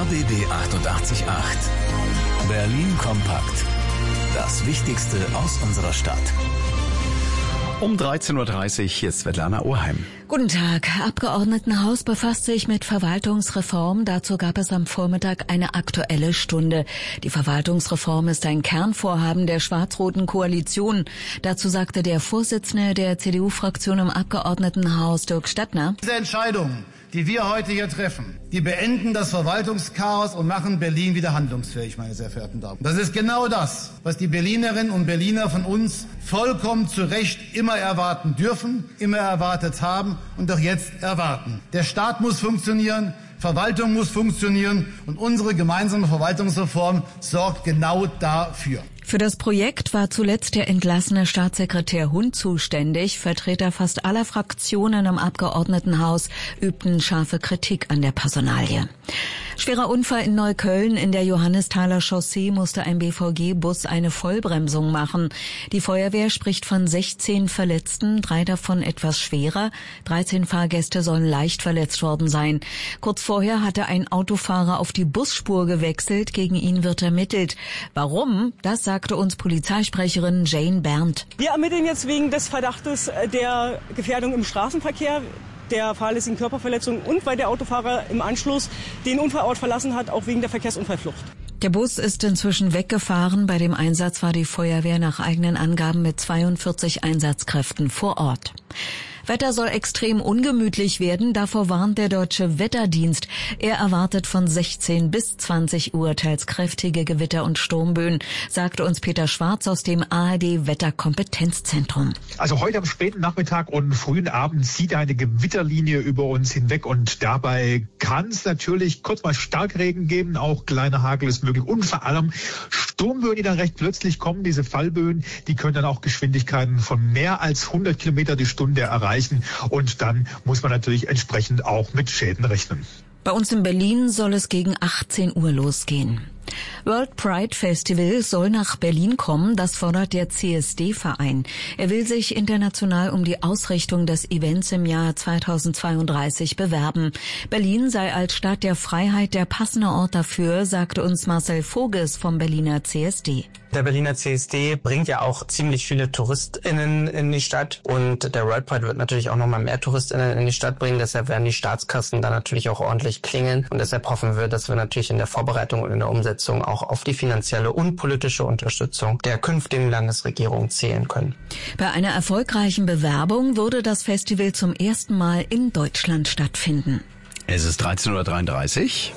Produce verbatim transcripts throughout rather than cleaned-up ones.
B B achtundachtzig Komma acht. Berlin kompakt. Das Wichtigste aus unserer Stadt. Um dreizehn Uhr dreißig, hier ist Svetlana Ohrheim. Guten Tag. Abgeordnetenhaus befasst sich mit Verwaltungsreform. Dazu gab es am Vormittag eine Aktuelle Stunde. Die Verwaltungsreform ist ein Kernvorhaben der schwarz-roten Koalition. Dazu sagte der Vorsitzende der C D U-Fraktion im Abgeordnetenhaus, Dirk Stadtner: Diese Entscheidungen, die wir heute hier treffen, die beenden das Verwaltungschaos und machen Berlin wieder handlungsfähig, meine sehr verehrten Damen. Das ist genau das, was die Berlinerinnen und Berliner von uns vollkommen zu Recht immer erwarten dürfen, immer erwartet haben und auch jetzt erwarten. Der Staat muss funktionieren, Verwaltung muss funktionieren und unsere gemeinsame Verwaltungsreform sorgt genau dafür. Für das Projekt war zuletzt der entlassene Staatssekretär Hund zuständig. Vertreter fast aller Fraktionen im Abgeordnetenhaus übten scharfe Kritik an der Personalie. Schwerer Unfall in Neukölln. In der Johannesthaler Chaussee musste ein B V G-Bus eine Vollbremsung machen. Die Feuerwehr spricht von sechzehn Verletzten, drei davon etwas schwerer. dreizehn Fahrgäste sollen leicht verletzt worden sein. Kurz vorher hatte ein Autofahrer auf die Busspur gewechselt. Gegen ihn wird ermittelt. Warum? Das sagte uns Polizeisprecherin Jane Berndt. Wir ermitteln jetzt wegen des Verdachtes der Gefährdung im Straßenverkehr, der fahrlässigen Körperverletzung und weil der Autofahrer im Anschluss den Unfallort verlassen hat, auch wegen der Verkehrsunfallflucht. Der Bus ist inzwischen weggefahren. Bei dem Einsatz war die Feuerwehr nach eigenen Angaben mit zweiundvierzig Einsatzkräften vor Ort. Wetter soll extrem ungemütlich werden, davor warnt der Deutsche Wetterdienst. Er erwartet von sechzehn bis zwanzig Uhr teils kräftige Gewitter und Sturmböen, sagte uns Peter Schwarz aus dem A R D-Wetterkompetenzzentrum. Also heute am späten Nachmittag und frühen Abend zieht eine Gewitterlinie über uns hinweg und dabei kann es natürlich kurz mal Starkregen geben, auch kleiner Hagel ist möglich und vor allem Sturmböen, die dann recht plötzlich kommen. Diese Fallböen, die können dann auch Geschwindigkeiten von mehr als hundert Kilometer die Stunde erreichen. Und dann muss man natürlich entsprechend auch mit Schäden rechnen. Bei uns in Berlin soll es gegen achtzehn Uhr losgehen. World Pride Festival soll nach Berlin kommen, das fordert der C S D-Verein. Er will sich international um die Ausrichtung des Events im Jahr zweitausendzweiunddreißig bewerben. Berlin sei als Stadt der Freiheit der passende Ort dafür, sagte uns Marcel Voges vom Berliner C S D. Der Berliner C S D bringt ja auch ziemlich viele TouristInnen in die Stadt und der World Pride wird natürlich auch nochmal mehr TouristInnen in die Stadt bringen. Deshalb werden die Staatskassen dann natürlich auch ordentlich klingeln und deshalb hoffen wir, dass wir natürlich in der Vorbereitung und in der Umsetzung auch auf die finanzielle und politische Unterstützung der künftigen Landesregierung zählen können. Bei einer erfolgreichen Bewerbung würde das Festival zum ersten Mal in Deutschland stattfinden. Es ist dreizehn Uhr dreiunddreißig.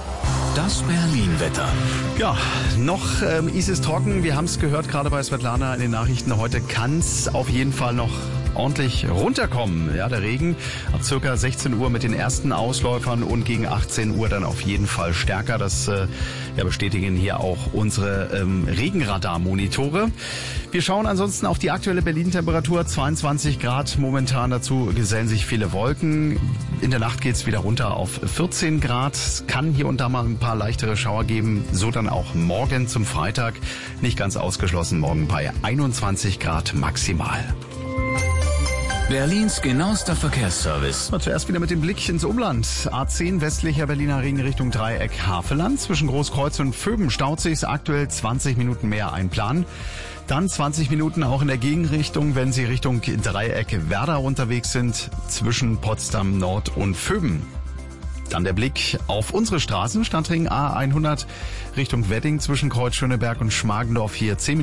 Das Berlin-Wetter. Ja, noch ähm, ist es trocken. Wir haben es gehört, gerade bei Svetlana in den Nachrichten. Heute kann es auf jeden Fall noch ordentlich runterkommen. Ja, der Regen ab circa sechzehn Uhr mit den ersten Ausläufern und gegen achtzehn Uhr dann auf jeden Fall stärker. Das äh, ja, bestätigen hier auch unsere ähm, Regenradar-Monitore. Wir schauen ansonsten auf die aktuelle Berlin-Temperatur. zweiundzwanzig Grad momentan. Dazu gesellen sich viele Wolken. In der Nacht geht es wieder runter auf vierzehn Grad. Es kann hier und da mal ein paar leichtere Schauer geben. So dann auch morgen zum Freitag. Nicht ganz ausgeschlossen, morgen bei einundzwanzig Grad maximal. Berlins genauester Verkehrsservice. Zuerst wieder mit dem Blick ins Umland. A zehn westlicher Berliner Ring Richtung Dreieck Havelland. Zwischen Großkreuz und Vöben staut sich aktuell zwanzig Minuten mehr einplanen. Dann zwanzig Minuten auch in der Gegenrichtung, wenn Sie Richtung Dreieck Werder unterwegs sind, zwischen Potsdam Nord und Vöben. Dann der Blick auf unsere Straßen. Stadtring A hundert Richtung Wedding zwischen Kreuz Schöneberg und Schmargendorf hier zehn